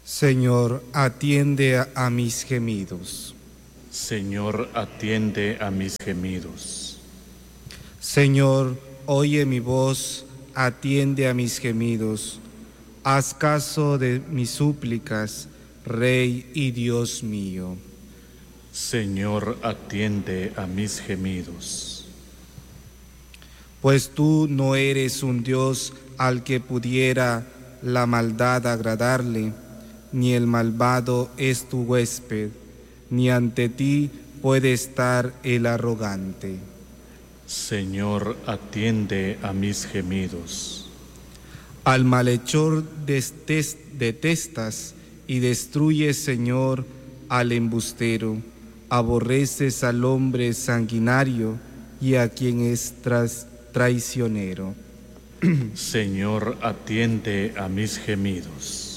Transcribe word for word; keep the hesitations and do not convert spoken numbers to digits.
Señor, atiende a, a mis gemidos. Señor, atiende a mis gemidos. Señor, oye mi voz, atiende a mis gemidos. Haz caso de mis súplicas, Rey y Dios mío. Señor, atiende a mis gemidos. Pues tú no eres un Dios al que pudiera la maldad agradarle, ni el malvado es tu huésped, ni ante ti puede estar el arrogante. Señor, atiende a mis gemidos. Al malhechor detestas y destruyes, Señor, al embustero. Aborreces al hombre sanguinario y a quien es tras, traicionero. Señor, atiende a mis gemidos.